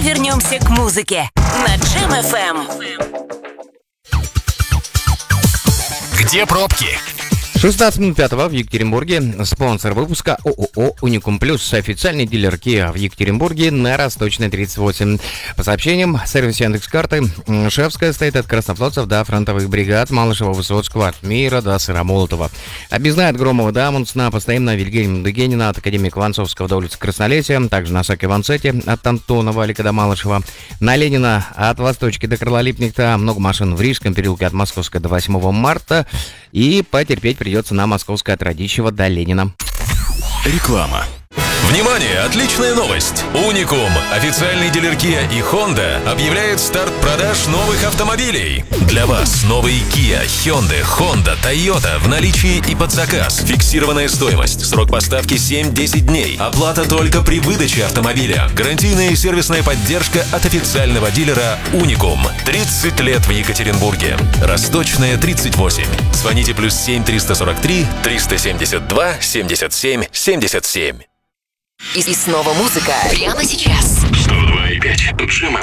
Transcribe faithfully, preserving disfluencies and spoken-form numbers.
вернемся к музыке на Джем эф эм. Где пробки? шестнадцать минут пятого в Екатеринбурге. Спонсор выпуска ООО «Уникум Плюс», официальный дилер Kia в Екатеринбурге на Росточной тридцать восемь. По сообщениям, сервис Яндекс.Карты, Шефская стоит от краснофлотцев до фронтовых бригад Малышева, Высоцкого, от Мира до Сыромолотова. Объездная от Громова до Амундсена, постоянно Вильгельма Дегенина от Академика Воронцовского до улицы Краснолесия, также на Саке Ванцете от Антона Валика до Малышева, на Ленина от Восточки до Крыла Липнихта, много машин в Рижском переулке от Московской до восьмого марта, и потерпеть придется на Московской от Радищева до Ленина. Реклама. Внимание! Отличная новость! Уникум, официальный дилер Kia и Honda, объявляет старт продаж новых автомобилей. Для вас новые Kia, Hyundai, Honda, Toyota в наличии и под заказ. Фиксированная стоимость. Срок поставки семь-десять дней. Оплата только при выдаче автомобиля. Гарантийная и сервисная поддержка от официального дилера Уникум. тридцать лет в Екатеринбурге. Росточная тридцать восемь. Звоните плюс семь триста сорок три триста семьдесят два семьдесят семь семьдесят семь. И снова музыка прямо сейчас. сто два и пять Джем.